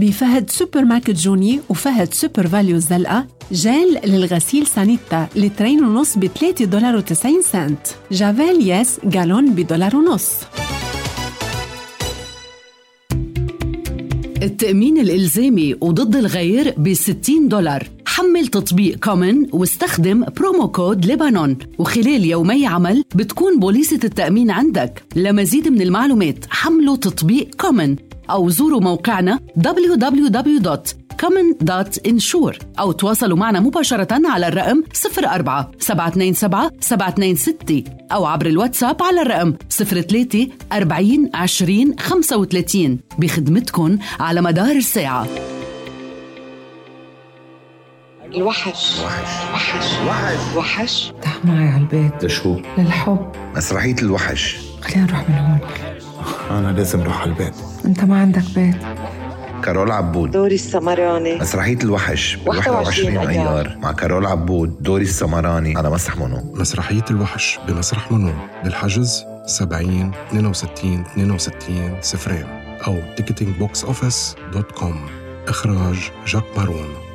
بفهد سوبر ماركت جوني وفهد سوبر فاليو الزلقة جيل للغسيل سانيتا لترين ونص $3.90. جافيل ياس جالون $1.50. التأمين الإلزامي وضد الغير $60. حمل تطبيق كومن واستخدم برومو كود لبنان، وخلال يومي عمل بتكون بوليسة التأمين عندك. لمزيد من المعلومات حملوا تطبيق كومن أو زوروا موقعنا www.common.insure أو تواصلوا معنا مباشرة على الرقم 04-727-726 أو عبر الواتساب على الرقم 03-40-20-35 بخدمتكم على مدار الساعة. الوحش تعال معي على البيت. لشو؟ للحب. مسرحية الوحش. خلينا نروح من هون. أنا لازم أروح على البيت. أنت ما عندك بيت. كارول عبود، دوري السمراني. مسرحية الوحش 21 أيار مع كارول عبود، دوري السمراني على مسرح منو. مسرحية الوحش بمسرح منو بالحجز 70 62 62 0 أو ticketingboxoffice.com. إخراج جاك بارون.